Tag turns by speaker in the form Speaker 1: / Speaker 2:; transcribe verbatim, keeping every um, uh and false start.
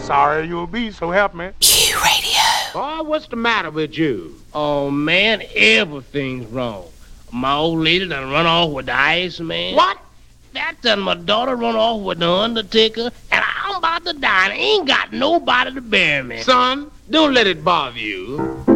Speaker 1: sorry you'll be, so help me.
Speaker 2: Q Radio.
Speaker 3: Boy, what's the matter with you?
Speaker 4: Oh, man, everything's wrong. My old lady done run off with the Iceman.
Speaker 3: What?
Speaker 4: That done my daughter run off with the Undertaker, and I'm about to die, and I ain't got nobody to bury me.
Speaker 3: Son, don't let it bother you.